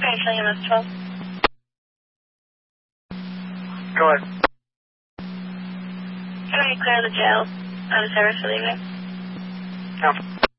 Actually, MS 12. Go ahead. Can I clear the jail out of service for the evening? No.